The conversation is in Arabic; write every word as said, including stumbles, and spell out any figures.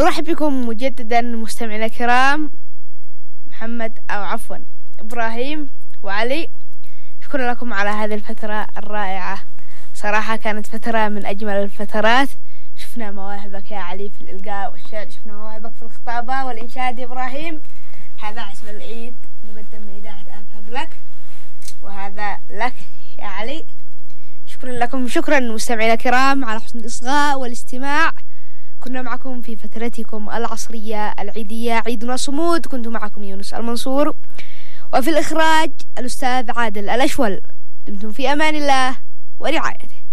نرحب بكم مجددا مستمعينا الكرام، محمد أو عفوا إبراهيم وعلي. شكرا لكم على هذه الفترة الرائعة، صراحة كانت فترة من أجمل الفترات. شفنا مواهبك يا علي في الإلقاء والشعر، شفنا مواهبك في الخطابة والإنشاد يا إبراهيم. هذا عشب العيد مقدم من إذاعة أفهب لك، وهذا لك يا علي. شكرا لكم، شكرا مستمعينا الكرام على حسن الإصغاء والاستماع. كنا معكم في فترتكم العصرية العيدية عيدنا صمود. كنت معكم يونس المنصور، وفي الإخراج الأستاذ عادل الأشول. دمتم في أمان الله ورعايته.